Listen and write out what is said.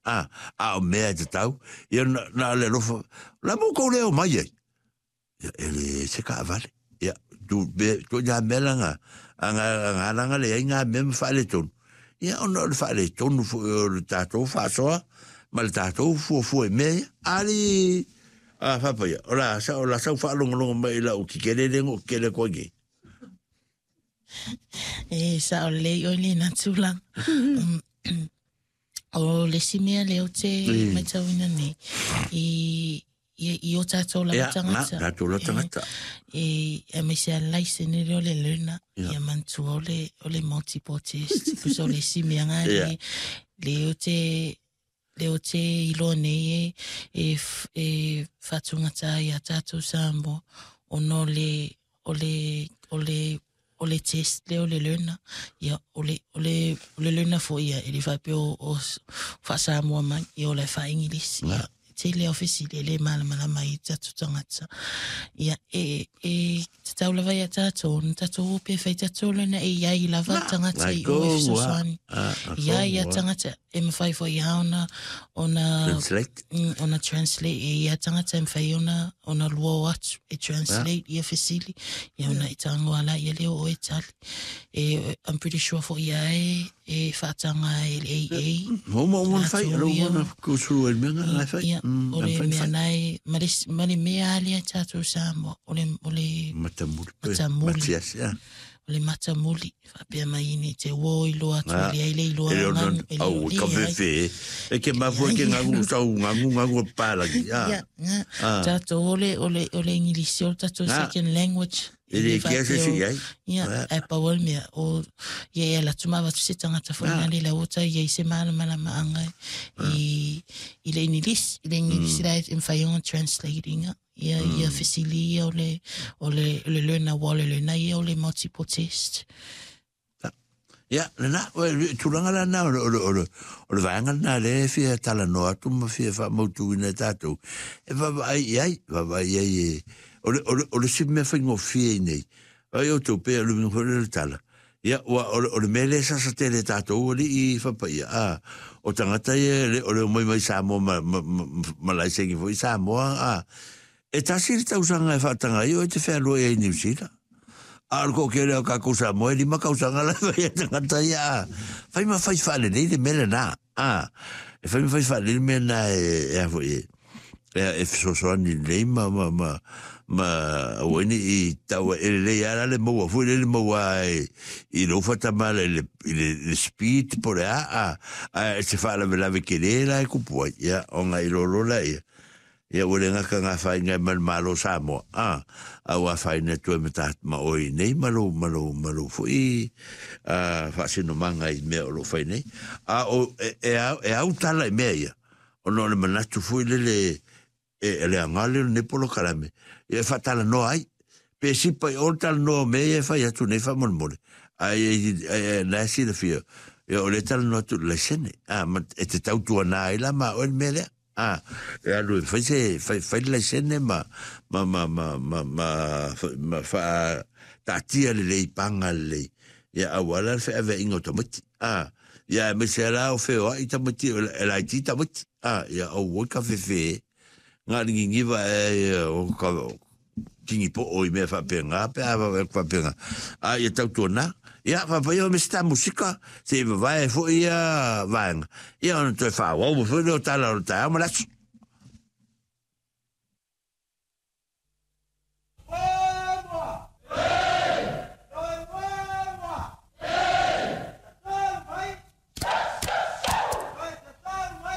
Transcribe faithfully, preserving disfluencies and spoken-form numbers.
Ah, a o mea te tau. Ia na le rofa. La mo ko leo mai ai. Ia ele se ka vale. Ia tu be tu ya melanga. Anga anga anga le inga mem fa le ton. Ia ona le fa le ton fu le tato fa so. Ma le tato fu fu e me. Ali ah fa pa ia. Ora sa ora sa fa longo longo mai la o ki kele lengo kele ko ge. E sa o le o le na tulang. O le simea le o te mai tauina nei. I i o tātou la tangata. Ia, tātou la tangata. E a me se alai se ne reo le luna. Ia mantu o le, o le multiple test. Kusa o le simea ngā le, le o te, le o te ilo nei e, e whatungata i a tātou sambo. O no le, o le, o le, o le test leo le luna. Ia, o le, o le, o le luna fo ia. E le whape o, o whasamoa mai. Ia o le whaingilisi. Ia. Te le ofisi le le malamala mai tatu tangata. Ia e e te tau lava ia tātou, na tātou upe whai tātou lena e iai lava tangata i o e fisoswani. Ia ia tangata e mawhai fo i haona ona Translate. Ona translate e ia tangata e mawhai ona ona lua o atu e translate ia fisili. Ia ona i tango ala ia leo o e tali. E I'm pretty sure fo ia e e whaatanga e le A A. Homa o mana whai, alo mana kusuru e menga ngai whai. Ia, o le mea nei, ma le mea alia tātou Samoa, o le matamuli. Matamuli. Matias, ia. O le matamuli, whapea mai ni te wo i loa tu le ai le i loa nganu. Au, ka whewhe, e ke mafua ke ngangu tau, ngangu ngangu pālagi. Ia, tātou o le, o le, o le ingilisi, o tātou second language. E le kia se si ai. Ia, e pawal mea, o ia e la tuma watu se tangata whaina le la ota, ia i se mana mana maanga i i le ingilisi, i le ingilisi lai in whaiona translating ia ia fisili o le o le o le learner wale le na ia o le multiple test. Ia, na, turanga la na, o le o le vaanga na le fia tala noa, tuma fia wha mautu ina tātou. E vava ai ai, vava ai ai e, o le, o le, o le si mea whaingo fia i nei. Ai o tau pēa luminu kore le tala. Ia, o le mele sa sa te le tātou o li i whapaia. Ah, o tangata ia, o le mai mai Samoa, ma, ma, ma lai sengi fo i Samoa, ah. E tasi le tausanga e whaatanga i o e te whea loa i New Zealand. Ar ko ke leo ka kusa mo ni ma kausa ngala vai tangata ia. Fai ma fai fale nei de mele na. Ah. E fai ma fai fale me na e e foi. E so so ni nei ma ma ma ma o ni i tau e le ara le mo foi le mo ai. I lo fata male le le speed por a a se fala vela vekelera e ku poi ia onga i lo lo la ia. Ia ure ngaka ngā whai ngai man malo Samoa. Ah, au a whai ne tue me tātu ma oi nei malo, malo, malo fui. Ah, whaasino manga i mea o lo whai nei. Ah, o, e, e, au, e au tala i mea ia. O no le manatu fui le le, e, e le angale le nepolo karame. Ia whatala no ai. Pe sipa i o tala no mea e whai atu nei whamon mole. Ai, e, e, e, nasi le fia. Ia o le tala no atu le sene. Ah, ma, e te tautua nā ila ma o le mea lea. Ah, e alu fai se fai fai la sene ma ma ma ma ma ma ma fa tatia le le panga le ya awala fe ave ingo tomati ah ya me se la o fe o i tomati la i tomati ah ya o wo ka fe fe nga ngi va o ka tingi po o i me fa penga pe ava fa penga ah ya tau tona ja, maar bij jou met muziek, ze hebben wij voor je wang. Ja, en te vouwen, we vullen het al uit, maar dat